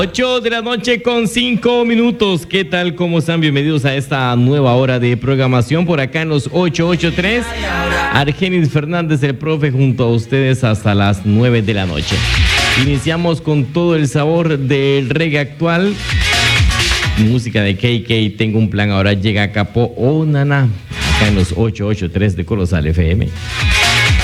8 de la noche con 5 minutos. ¿Qué tal? ¿Cómo están? Bienvenidos a esta nueva hora de programación por acá en los 883. Argenis Fernández, el profe, junto a ustedes hasta las 9 de la noche. Iniciamos con todo el sabor del reggae actual. Música de KK, tengo un plan. Ahora llega Capo o Nana acá en los 883 de Colosal FM.